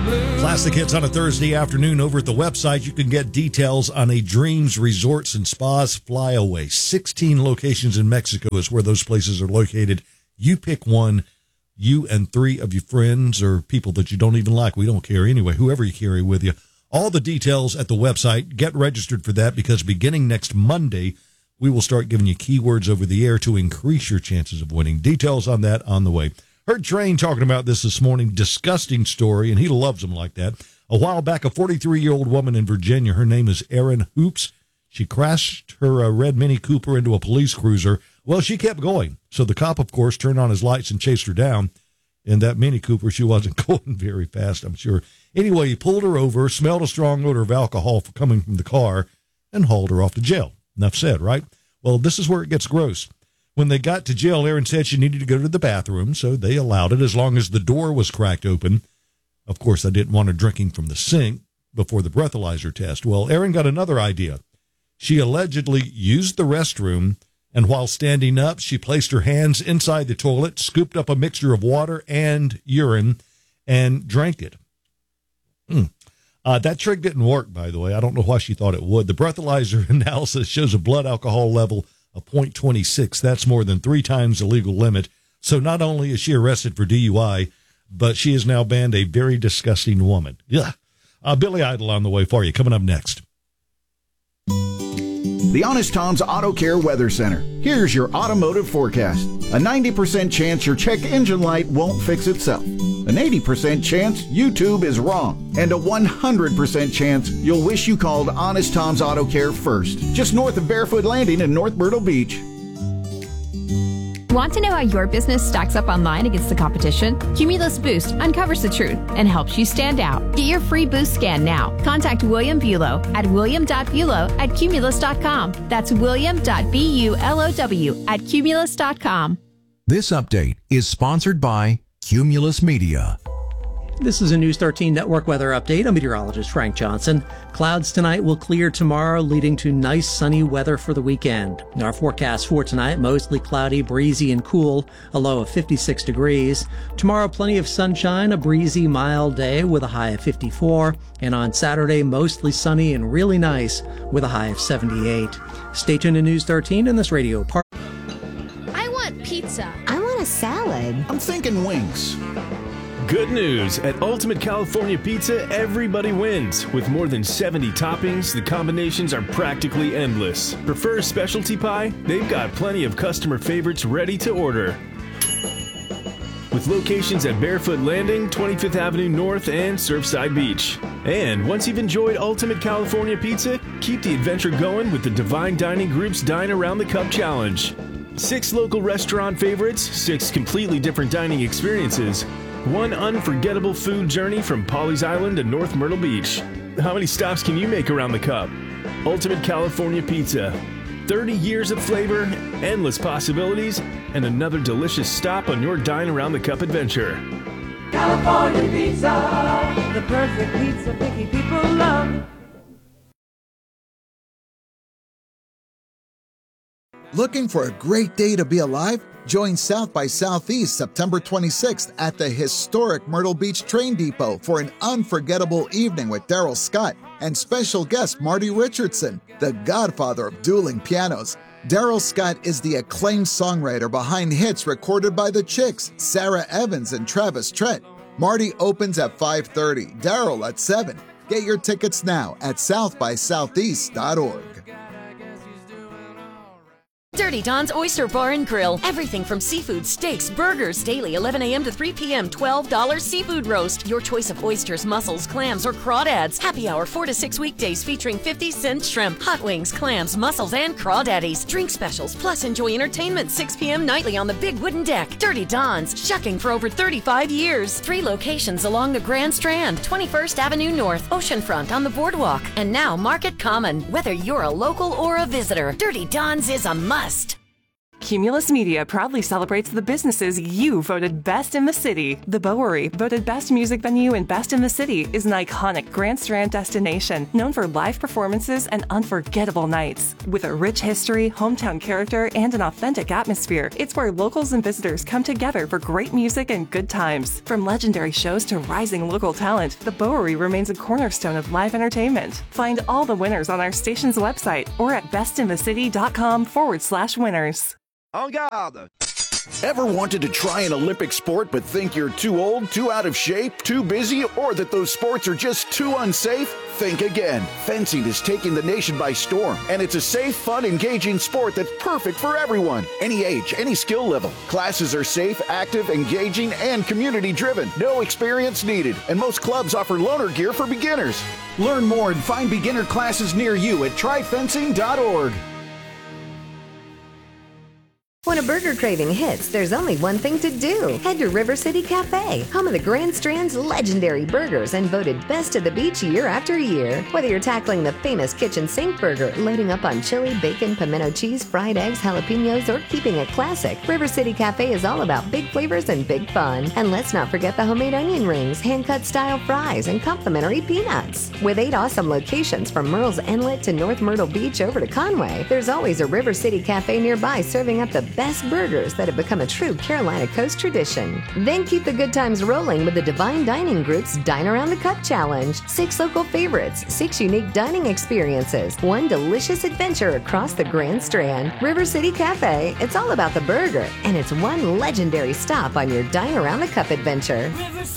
Classic hits on a Thursday afternoon. Over at the website, you can get details on a Dreams Resorts and Spas flyaway. 16 locations in Mexico is where those places are located. You pick one. You and 3 of your friends or people that you don't even like. We don't care anyway. Whoever you carry with you. All the details at the website. Get registered for that because beginning next Monday, we will start giving you keywords over the air to increase your chances of winning. Details on that on the way. Heard Train talking about this morning. Disgusting story, and he loves them like that. A while back, a 43-year-old woman in Virginia, her name is Erin Hoops. She crashed her red Mini Cooper into a police cruiser. Well, she kept going. So the cop, of course, turned on his lights and chased her down. In that Mini Cooper, she wasn't going very fast, I'm sure. Anyway, he pulled her over, smelled a strong odor of alcohol coming from the car, and hauled her off to jail. Enough said, right? Well, this is where it gets gross. When they got to jail, Erin said she needed to go to the bathroom, so they allowed it as long as the door was cracked open. Of course, I didn't want her drinking from the sink before the breathalyzer test. Well, Erin got another idea. She allegedly used the restroom, and while standing up, she placed her hands inside the toilet, scooped up a mixture of water and urine, and drank it. That trick didn't work, by the way. I don't know why she thought it would. The breathalyzer analysis shows a blood alcohol level of 0.26. That's more than 3 times the legal limit. So not only is she arrested for DUI, but she is now banned a very disgusting woman. Yeah. Billy Idol on the way for you. Coming up next. The Honest Tom's Auto Care Weather Center. Here's your automotive forecast. A 90% chance your check engine light won't fix itself. An 80% chance YouTube is wrong. And a 100% chance you'll wish you called Honest Tom's Auto Care first. Just north of Barefoot Landing in North Myrtle Beach. Want to know how your business stacks up online against the competition? Cumulus Boost uncovers the truth and helps you stand out. Get your free boost scan now. Contact William Bulow at william.bulow@cumulus.com. That's william.bulow@cumulus.com. This update is sponsored by Cumulus Media. This is a News 13 Network weather update. I'm meteorologist Frank Johnson. Clouds tonight will clear tomorrow, leading to nice sunny weather for the weekend. Our forecast for tonight, mostly cloudy, breezy, and cool, a low of 56 degrees. Tomorrow, plenty of sunshine, a breezy, mild day with a high of 54. And on Saturday, mostly sunny and really nice with a high of 78. Stay tuned to News 13 in this radio part. I want pizza. I want a salad. I'm thinking wings. Good news! At Ultimate California Pizza, everybody wins. With more than 70 toppings, the combinations are practically endless. Prefer a specialty pie? They've got plenty of customer favorites ready to order. With locations at Barefoot Landing, 25th Avenue North, and Surfside Beach. And once you've enjoyed Ultimate California Pizza, keep the adventure going with the Divine Dining Group's Dine Around the Cup Challenge. 6 local restaurant favorites, 6 completely different dining experiences, 1 unforgettable food journey from Pawleys Island to North Myrtle Beach. How many stops can you make around the cup? Ultimate California Pizza. 30 years of flavor, endless possibilities, and another delicious stop on your Dine Around the Cup adventure. California Pizza, the perfect pizza picky people love. Looking for a great day to be alive? Join South by Southeast September 26th at the historic Myrtle Beach Train Depot for an unforgettable evening with Daryl Scott and special guest Marty Richardson, the godfather of dueling pianos. Daryl Scott is the acclaimed songwriter behind hits recorded by the Chicks, Sarah Evans and Travis Tritt. Marty opens at 5:30, Daryl at 7. Get your tickets now at southbysoutheast.org. Dirty Don's Oyster Bar and Grill. Everything from seafood, steaks, burgers, daily 11 a.m. to 3 p.m. $12 seafood roast. Your choice of oysters, mussels, clams, or crawdads. Happy hour 4 to 6 weekdays featuring 50-cent shrimp, hot wings, clams, mussels, and crawdaddies. Drink specials, plus enjoy entertainment 6 p.m. nightly on the big wooden deck. Dirty Don's, shucking for over 35 years. 3 locations along the Grand Strand, 21st Avenue North, Oceanfront on the Boardwalk, and now Market Common. Whether you're a local or a visitor, Dirty Don's is a must. Cumulus Media proudly celebrates the businesses you voted best in the city. The Bowery, voted best music venue and best in the city, is an iconic Grand Strand destination known for live performances and unforgettable nights. With a rich history, hometown character, and an authentic atmosphere, it's where locals and visitors come together for great music and good times. From legendary shows to rising local talent, the Bowery remains a cornerstone of live entertainment. Find all the winners on our station's website or at bestinthecity.com/winners. En garde! Ever wanted to try an Olympic sport but think you're too old, too out of shape, too busy, or that those sports are just too unsafe? Think again. Fencing is taking the nation by storm, and it's a safe, fun, engaging sport that's perfect for everyone. Any age, any skill level. Classes are safe, active, engaging, and community-driven. No experience needed, and most clubs offer loaner gear for beginners. Learn more and find beginner classes near you at tryfencing.org. When a burger craving hits, there's only one thing to do. Head to River City Cafe, home of the Grand Strand's legendary burgers and voted best of the beach year after year. Whether you're tackling the famous kitchen sink burger, loading up on chili, bacon, pimento cheese, fried eggs, jalapenos, or keeping it classic, River City Cafe is all about big flavors and big fun. And let's not forget the homemade onion rings, hand-cut style fries, and complimentary peanuts. With 8 awesome locations from Murrells Inlet to North Myrtle Beach over to Conway, there's always a River City Cafe nearby serving up the best burgers that have become a true Carolina Coast tradition. Then keep the good times rolling with the Divine Dining Group's Dine Around the Cup Challenge. 6 local favorites, 6 unique dining experiences, 1 delicious adventure across the Grand Strand. River City Cafe, it's all about the burger, and it's one legendary stop on your Dine Around the Cup adventure.